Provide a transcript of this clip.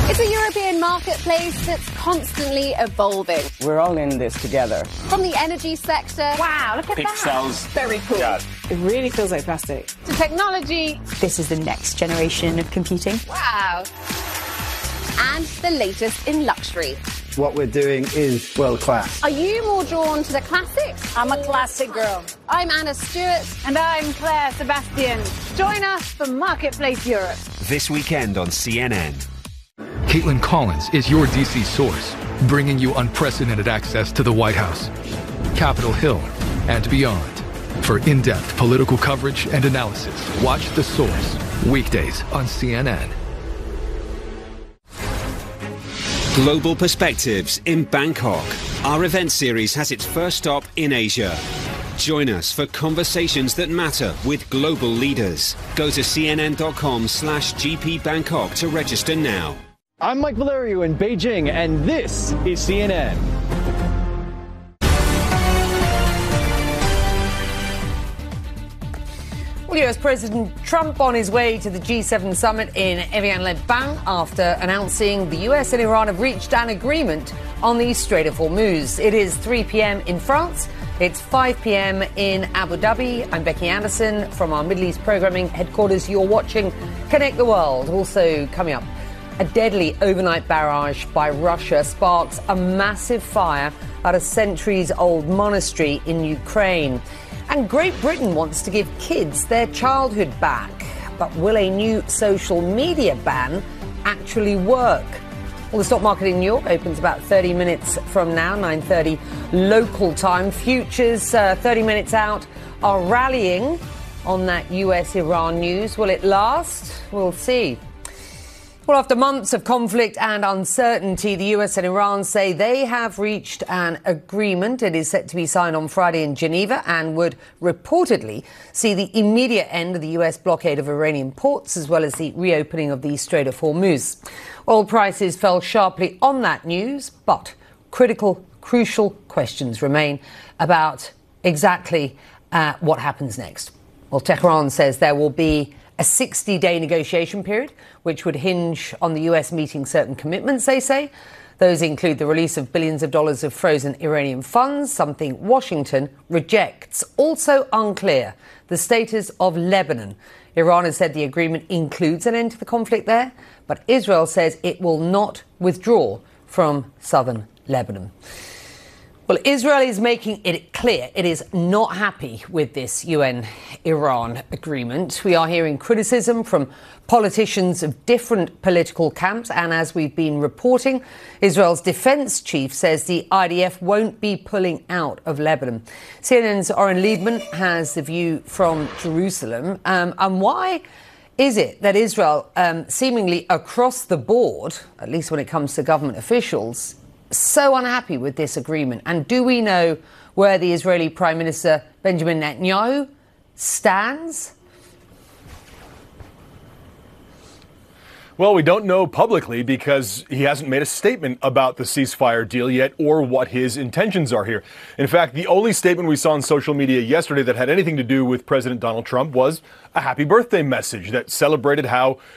It's a European marketplace that's constantly evolving. We're all in this together. From the energy sector, wow, look at Pixels. that. Very cool. Yeah. It really feels like plastic. To technology. This is the next generation of computing. Wow. And the latest in luxury. What we're doing is world class. Are you more drawn to the classics? I'm a classic girl. I'm Anna Stewart. And I'm Claire Sebastian. Join us for Marketplace Europe. This weekend on CNN. Caitlin Collins is your DC source, bringing you unprecedented access to the White House, Capitol Hill, and beyond. For in-depth political coverage and analysis, watch The Source, weekdays on CNN. Global Perspectives in Bangkok. Our event series has its first stop in Asia. Join us for conversations that matter with global leaders. Go to cnn.com/GP Bangkok to register now. I'm Mike Valerio in Beijing, and this is CNN. Well, US President Trump on his way to the G7 summit in Evian-les-Bains after announcing the US and Iran have reached an agreement on the Strait of Hormuz. It is 3 p.m. in France. It's 5 p.m. in Abu Dhabi. I'm Becky Anderson from our Middle East programming headquarters. You're watching Connect the World. Also coming up, a deadly overnight barrage by Russia sparks a massive fire at a centuries-old monastery in Ukraine. And Great Britain wants to give kids their childhood back. But will a new social media ban actually work? Well, the stock market in New York opens about 30 minutes from now, 9:30 local time. Futures 30 minutes out are rallying on that US-Iran news. Will it last? We'll see. Well, after months of conflict and uncertainty, the US and Iran say they have reached an agreement. It is set to be signed on Friday in Geneva and would reportedly see the immediate end of the US blockade of Iranian ports, as well as the reopening of the Strait of Hormuz. Oil prices fell sharply on that news, but crucial questions remain about exactly what happens next. Well, Tehran says there will be a 60-day negotiation period, which would hinge on the US meeting certain commitments, they say. Those include the release of billions of dollars of frozen Iranian funds, something Washington rejects. Also unclear, the status of Lebanon. Iran has said the agreement includes an end to the conflict there, but Israel says it will not withdraw from southern Lebanon. Well, Israel is making it clear it is not happy with this UN-Iran agreement. We are hearing criticism from politicians of different political camps. And as we've been reporting, Israel's defense chief says the IDF won't be pulling out of Lebanon. CNN's Oren Liebman has the view from Jerusalem. And why is it that Israel, seemingly across the board, at least when it comes to government officials, so unhappy with this agreement? And do we know where the Israeli Prime Minister Benjamin Netanyahu stands? Well, we don't know publicly because he hasn't made a statement about the ceasefire deal yet or what his intentions are here. In fact, the only statement we saw on social media yesterday that had anything to do with President Donald Trump was a happy birthday message that celebrated how